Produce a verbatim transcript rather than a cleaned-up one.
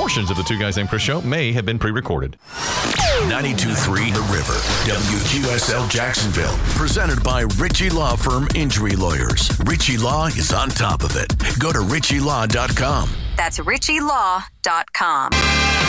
Portions of the Two Guys Named Chris show may have been pre-recorded. ninety-two point three The River, W Q S L Jacksonville. Presented by Ritchie Law Firm Injury Lawyers. Ritchie Law is on top of it. Go to ritchie law dot com. That's ritchie law dot com.